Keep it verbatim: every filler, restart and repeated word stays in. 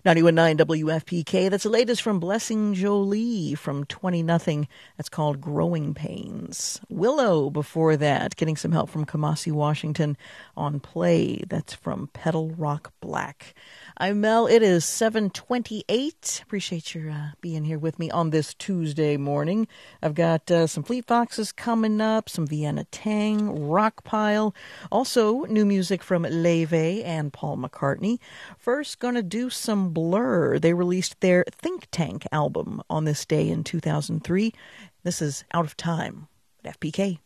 ninety-one point nine W F P K. That's the latest from Blessing Jolie from twenty nothing. That's called Growing Pains. Willow before that, getting some help from Kamasi Washington on Play. That's from Pedal Rock Black. I'm Mel. It is seven twenty-eight. Appreciate your uh, being here with me on this Tuesday morning. I've got uh, some Fleet Foxes coming up, some Vienna Tang, Rockpile, also new music from Leve and Paul McCartney. First, going to do some Blur. They released their Think Tank album on this day in two thousand three. This is Out of Time at F P K.